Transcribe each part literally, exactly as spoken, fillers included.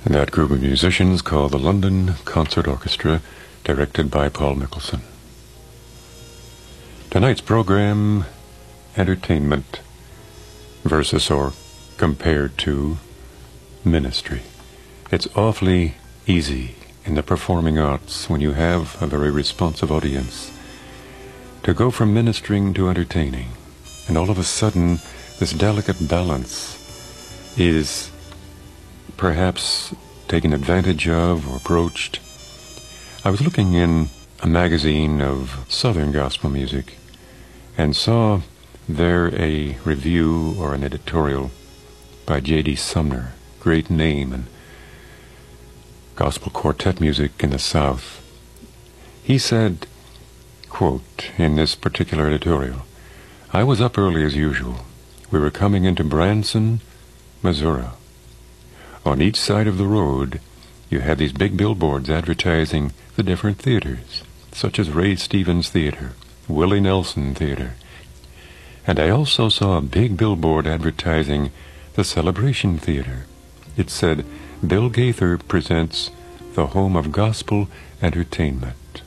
And that group of musicians called the London Concert Orchestra, directed by Paul Mickelson. Tonight's program, entertainment versus or compared to ministry. It's awfully easy in the performing arts when you have a very responsive audience to go from ministering to entertaining. And all of a sudden, this delicate balance is perhaps taken advantage of or broached. I was looking in a magazine of Southern gospel music and saw there a review or an editorial by J D Sumner, great name in gospel quartet music in the South. He said, quote, in this particular editorial, "I was up early as usual. We were coming into Branson, Missouri. On each side of the road, you had these big billboards advertising the different theaters, such as Ray Stevens Theater, Willie Nelson Theater. And I also saw a big billboard advertising the Celebration Theater. It said, Bill Gaither presents the home of gospel entertainment."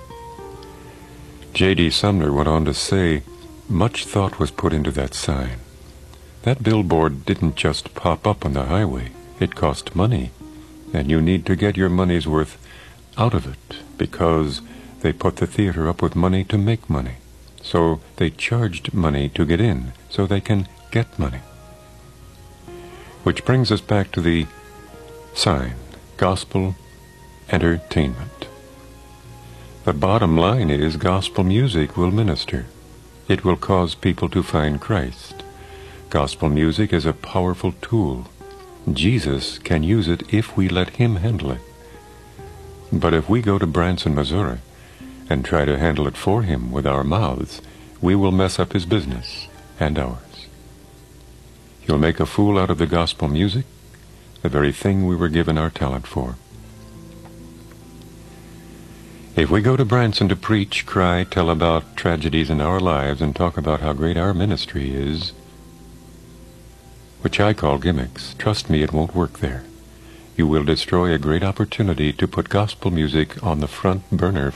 J D Sumner went on to say, much thought was put into that sign. That billboard didn't just pop up on the highway. It cost money, and you need to get your money's worth out of it, because they put the theater up with money to make money. So they charged money to get in, so they can get money. Which brings us back to the sign, gospel entertainment. The bottom line is gospel music will minister. It will cause people to find Christ. Gospel music is a powerful tool. Jesus can use it if we let him handle it. But if we go to Branson, Missouri, and try to handle it for him with our mouths, we will mess up his business and ours. He'll make a fool out of the gospel music, the very thing we were given our talent for. If we go to Branson to preach, cry, tell about tragedies in our lives, and talk about how great our ministry is, which I call gimmicks, trust me, it won't work there. You will destroy a great opportunity to put gospel music on the front burner